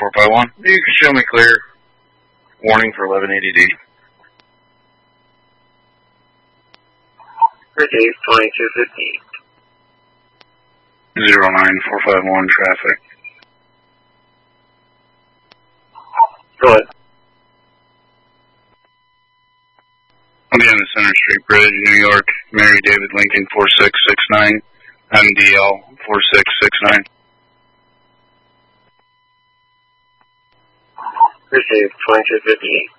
451. You can show me clear. Warning for 1180D. Received 2215. 09451 traffic. Go ahead. Again, Center Street Bridge, New York, Mary David Lincoln 4669, MDL 4669. Received 2258.